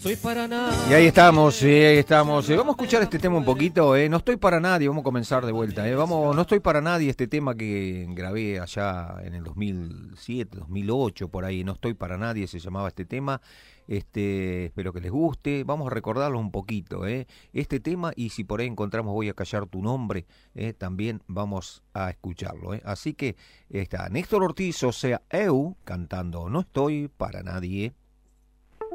estoy para nada. Y ahí estamos, sí, ahí estamos. Vamos a escuchar este tema un poquito, No estoy para nadie, vamos a comenzar de vuelta, Vamos, no estoy para nadie, este tema que grabé allá en el 2007, 2008, por ahí. No estoy para nadie, se llamaba este tema. Espero que les guste. Vamos a recordarlo un poquito, Este tema, y si por ahí encontramos Voy a callar tu nombre, también vamos a escucharlo, Así que está Néstor Ortiz, o sea, Eu, cantando No estoy para nadie.